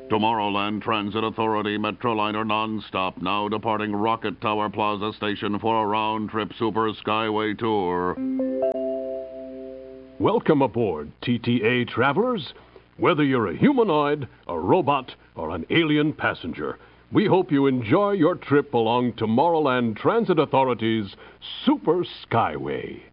Tomorrowland Transit Authority Metroliner nonstop, now departing Rocket Tower Plaza Station for a round-trip Super Skyway tour. Welcome aboard, TTA travelers. Whether you're a humanoid, a robot, or an alien passenger, we hope you enjoy your trip along Tomorrowland Transit Authority's Super Skyway.